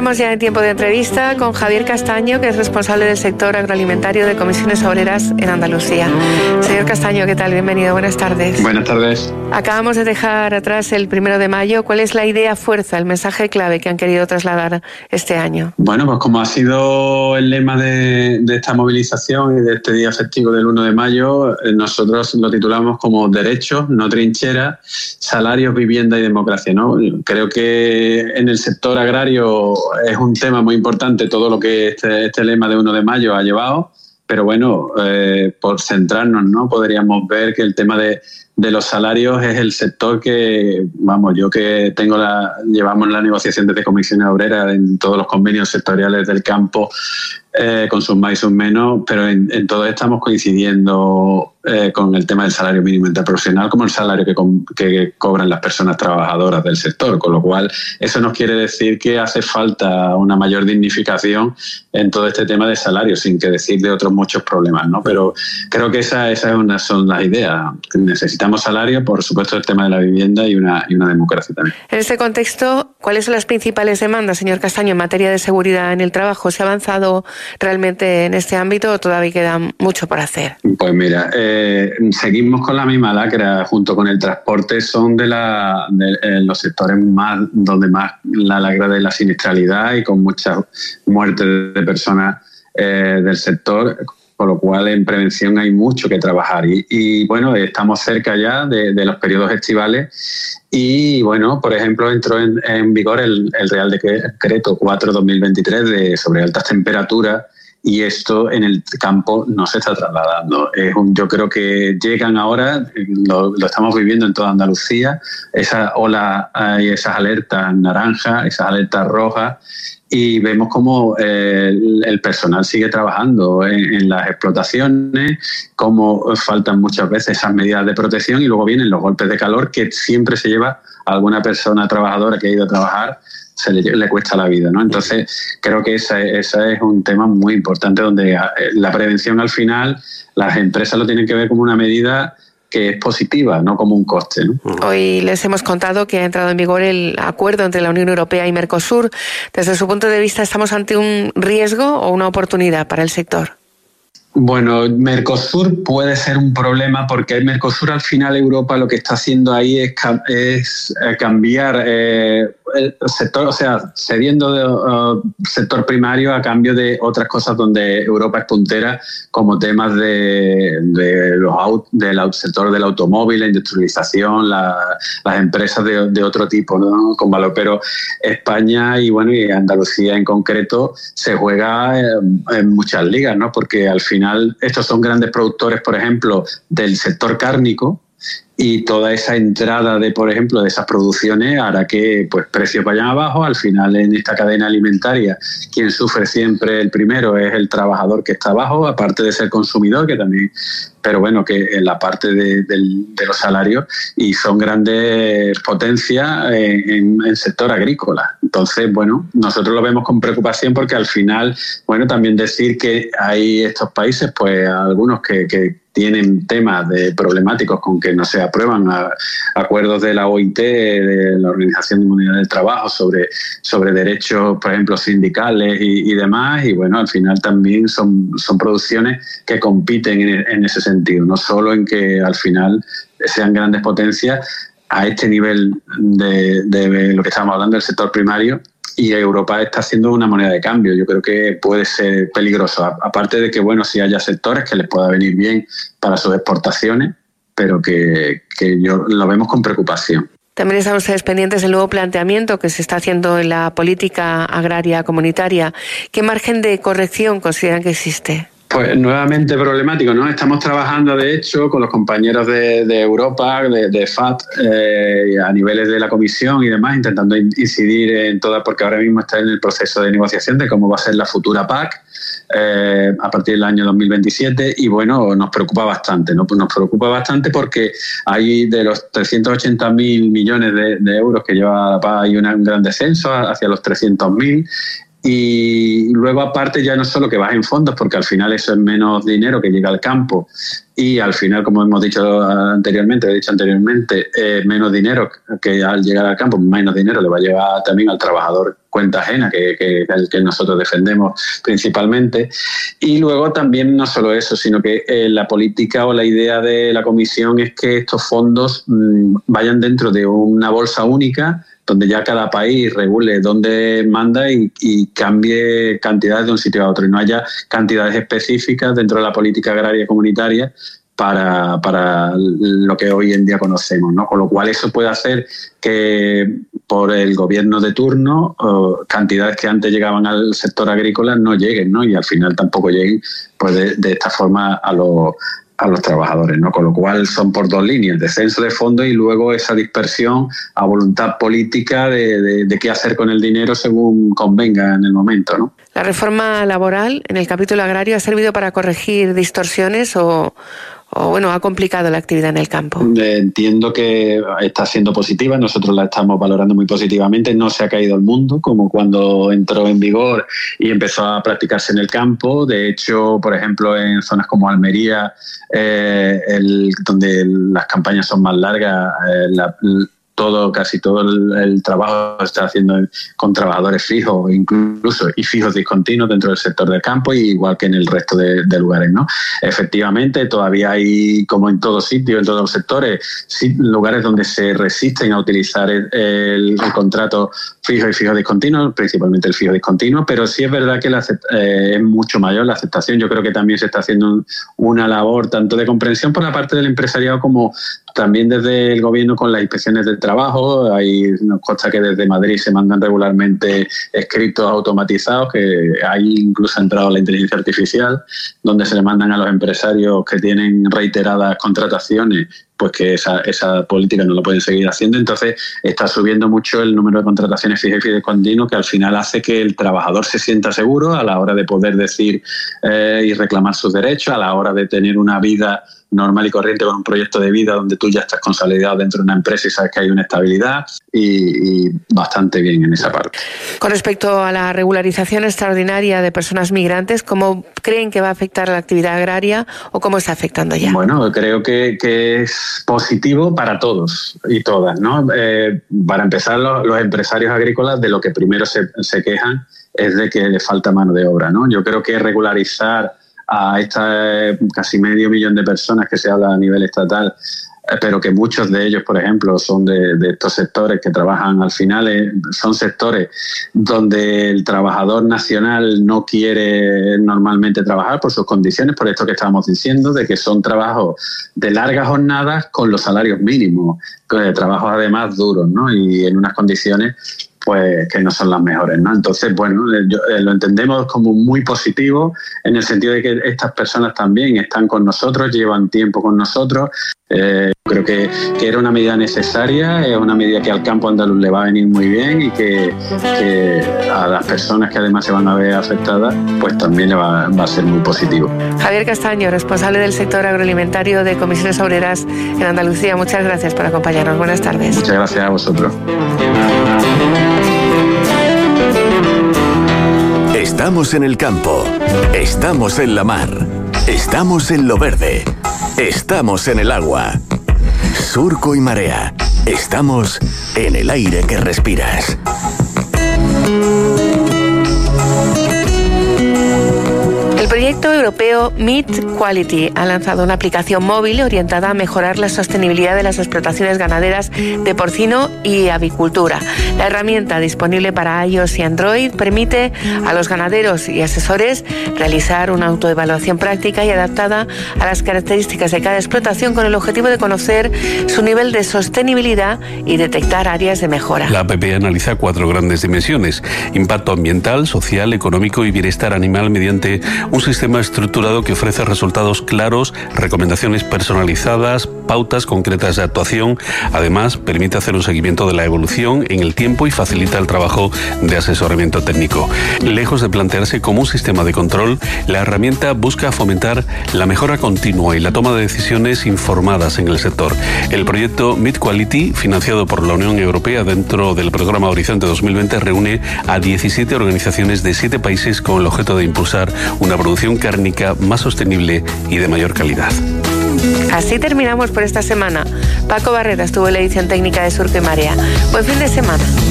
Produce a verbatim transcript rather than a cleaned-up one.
Entramos ya en tiempo de entrevista con Javier Castaño, que es responsable del sector agroalimentario de Comisiones Obreras en Andalucía. Señor Castaño, ¿qué tal? Bienvenido, buenas tardes. Buenas tardes. Acabamos de dejar atrás el primero de mayo. ¿Cuál es la idea fuerza, el mensaje clave que han querido trasladar este año? Bueno, pues como ha sido el lema de, de esta movilización y de este día festivo del uno de mayo, nosotros lo titulamos como derechos, no trincheras, salarios, vivienda y democracia, ¿no? Creo que en el sector agrario es un tema muy importante todo lo que este, este lema de uno de mayo ha llevado, pero bueno, eh, por centrarnos, ¿no? Podríamos ver que el tema de, de los salarios es el sector que, vamos, yo que tengo la, llevamos la negociación desde Comisiones Obreras en todos los convenios sectoriales del campo, eh, con sus más y sus menos, pero en, en todo estamos coincidiendo eh, con el tema del salario mínimo interprofesional como el salario que, que cobran las personas trabajadoras del sector, con lo cual eso nos quiere decir que hace falta una mayor dignificación en todo este tema de salarios, sin que decir de otros muchos problemas, ¿no? Pero creo que esas esa es una, son las ideas. Necesitamos salario, por supuesto el tema de la vivienda y una, y una democracia también. En este contexto, ¿cuáles son las principales demandas, señor Castaño, en materia de seguridad en el trabajo? ¿Se ha avanzado realmente en este ámbito o todavía queda mucho por hacer? Pues mira, eh, seguimos con la misma lacra junto con el transporte, son de, la, de eh, los sectores más donde más la lacra de la siniestralidad y con muchas muertes de personas eh, del sector, por lo cual en prevención hay mucho que trabajar y, y bueno, estamos cerca ya de, de los periodos estivales y bueno, por ejemplo, entró en, en vigor el, el Real Decreto cuatro barra dos mil veintitrés de, sobre altas temperaturas y esto en el campo no se está trasladando. Es un, yo creo que llegan ahora, lo, lo estamos viviendo en toda Andalucía, esa ola, hay esas alertas naranjas, esas alertas rojas, y vemos cómo eh, el, el personal sigue trabajando en, en las explotaciones, cómo faltan muchas veces esas medidas de protección y luego vienen los golpes de calor que siempre se lleva a alguna persona trabajadora que ha ido a trabajar, se le, le cuesta la vida, ¿no? Entonces creo que ese, ese es un tema muy importante donde la prevención al final las empresas lo tienen que ver como una medida que es positiva, no como un coste, ¿no? Hoy les hemos contado que ha entrado en vigor el acuerdo entre la Unión Europea y Mercosur. Desde su punto de vista, ¿estamos ante un riesgo o una oportunidad para el sector? Bueno, Mercosur puede ser un problema porque el Mercosur al final Europa lo que está haciendo ahí es, es cambiar eh, el sector, o sea, cediendo de uh, sector primario a cambio de otras cosas donde Europa es puntera, como temas de, de los aut, del sector del automóvil, la industrialización, la, las empresas de, de otro tipo, ¿no? Con valor. Pero España y bueno y Andalucía en concreto se juega en, en muchas ligas, ¿no? Porque al final estos son grandes productores, por ejemplo, del sector cárnico y toda esa entrada de, por ejemplo, de esas producciones hará que pues precios vayan abajo. Al final en esta cadena alimentaria quien sufre siempre el primero es el trabajador que está abajo, aparte de ser consumidor, que también, pero bueno, que en la parte de, de, de los salarios y son grandes potencias en el sector agrícola. Entonces, bueno, nosotros lo vemos con preocupación porque al final, bueno, también decir que hay estos países, pues algunos que, que tienen temas de problemáticos con que no se aprueban a, acuerdos de la O I T, de la Organización Mundial del Trabajo, sobre, sobre derechos, por ejemplo, sindicales y, y demás. Y bueno, al final también son, son producciones que compiten en, en ese sentido, no solo en que al final sean grandes potencias a este nivel de, de lo que estamos hablando del sector primario. Y Europa está haciendo una moneda de cambio. Yo creo que puede ser peligroso. Aparte de que, bueno, si haya sectores que les pueda venir bien para sus exportaciones, pero que, que yo lo vemos con preocupación. También están ustedes pendientes del nuevo planteamiento que se está haciendo en la política agraria comunitaria. ¿Qué margen de corrección consideran que existe? Pues nuevamente problemático, ¿no? Estamos trabajando, de hecho, con los compañeros de, de Europa, de, de F A T, eh, a niveles de la Comisión y demás, intentando incidir en todas, porque ahora mismo está en el proceso de negociación de cómo va a ser la futura P A C eh, a partir del año dos mil veintisiete y, bueno, nos preocupa bastante, ¿no? Pues nos preocupa bastante porque hay de los trescientos ochenta mil millones de, de euros que lleva la P A C, hay una, un gran descenso hacia los trescientos mil. Y luego aparte ya no solo que vas en fondos, porque al final eso es menos dinero que llega al campo, y al final, como hemos dicho anteriormente, he dicho anteriormente, eh, menos dinero que al llegar al campo, menos dinero le va a llevar también al trabajador cuenta ajena, que, que, el que nosotros defendemos principalmente. Y luego también no solo eso, sino que eh, la política o la idea de la comisión es que estos fondos mmm, vayan dentro de una bolsa única, donde ya cada país regule dónde manda y, y cambie cantidades de un sitio a otro, y no haya cantidades específicas dentro de la política agraria comunitaria para, para lo que hoy en día conocemos, ¿no? Con lo cual eso puede hacer que por el gobierno de turno uh, cantidades que antes llegaban al sector agrícola no lleguen, ¿no? Y al final tampoco lleguen pues de, de esta forma a los a los trabajadores, ¿no? Con lo cual son por dos líneas, descenso de fondos y luego esa dispersión a voluntad política de, de, de qué hacer con el dinero según convenga en el momento, ¿no? ¿La reforma laboral en el capítulo agrario ha servido para corregir distorsiones o, o bueno, ha complicado la actividad en el campo? Entiendo que está siendo positiva, nosotros la estamos valorando muy positivamente, no se ha caído el mundo como cuando entró en vigor y empezó a practicarse en el campo. De hecho, por ejemplo, en zonas como Almería, eh, el, donde las campañas son más largas, eh, la, todo, casi todo el, el trabajo se está haciendo con trabajadores fijos, incluso y fijos discontinuos dentro del sector del campo, y igual que en el resto de, de lugares, ¿no? Efectivamente, todavía hay, como en todos sitios, en todos los sectores, sí, lugares donde se resisten a utilizar el, el, el contrato fijo y fijo discontinuo, principalmente el fijo discontinuo, pero sí es verdad que la, eh, es mucho mayor la aceptación. Yo creo que también se está haciendo un, una labor tanto de comprensión por la parte del empresariado como también desde el gobierno con las inspecciones del trabajo. Ahí nos consta que desde Madrid se mandan regularmente escritos automatizados, que ahí incluso ha entrado la inteligencia artificial, donde se le mandan a los empresarios que tienen reiteradas contrataciones, pues que esa, esa política no lo pueden seguir haciendo. Entonces está subiendo mucho el número de contrataciones fijas y discontinuas, que al final hace que el trabajador se sienta seguro a la hora de poder decir eh, y reclamar sus derechos, a la hora de tener una vida normal y corriente con un proyecto de vida donde tú ya estás consolidado dentro de una empresa y sabes que hay una estabilidad, y, y bastante bien en esa parte. Con respecto a la regularización extraordinaria de personas migrantes, ¿cómo creen que va a afectar a la actividad agraria o cómo está afectando ya? Bueno, creo que, que es positivo para todos y todas, ¿no? Eh, para empezar, los, los empresarios agrícolas de lo que primero se, se quejan es de que le falta mano de obra, ¿no? Yo creo que regularizar a esta casi medio millón de personas que se habla a nivel estatal, pero que muchos de ellos, por ejemplo, son de, de estos sectores que trabajan al final, eh, son sectores donde el trabajador nacional no quiere normalmente trabajar por sus condiciones, por esto que estábamos diciendo, de que son trabajos de largas jornadas con los salarios mínimos, trabajos además duros, ¿no? Y en unas condiciones pues que no son las mejores, ¿no? Entonces, bueno, yo, eh, lo entendemos como muy positivo en el sentido de que estas personas también están con nosotros, llevan tiempo con nosotros. Eh, creo que, que era una medida necesaria, es una medida que al campo andaluz le va a venir muy bien y que, que a las personas que además se van a ver afectadas, pues también le va, va a ser muy positivo. Javier Castaño, responsable del sector agroalimentario de Comisiones Obreras en Andalucía, muchas gracias por acompañarnos. Buenas tardes. Muchas gracias a vosotros. Estamos en el campo, estamos en la mar, estamos en lo verde, estamos en el agua. Surco y Marea, estamos en el aire que respiras. El proyecto europeo Meat Quality ha lanzado una aplicación móvil orientada a mejorar la sostenibilidad de las explotaciones ganaderas de porcino y avicultura. La herramienta, disponible para iOS y Android, permite a los ganaderos y asesores realizar una autoevaluación práctica y adaptada a las características de cada explotación, con el objetivo de conocer su nivel de sostenibilidad y detectar áreas de mejora. La app analiza cuatro grandes dimensiones: impacto ambiental, social, económico y bienestar animal mediante un sistema sistema estructurado que ofrece resultados claros, recomendaciones personalizadas, pautas concretas de actuación. Además, permite hacer un seguimiento de la evolución en el tiempo y facilita el trabajo de asesoramiento técnico. Lejos de plantearse como un sistema de control, la herramienta busca fomentar la mejora continua y la toma de decisiones informadas en el sector. El proyecto Meat Quality, financiado por la Unión Europea dentro del programa Horizonte dos mil veinte, reúne a diecisiete organizaciones de siete países con el objeto de impulsar una producción cárnica más sostenible y de mayor calidad. Así terminamos por esta semana. Paco Barrera estuvo en la edición técnica de Surco y Marea. Buen fin de semana.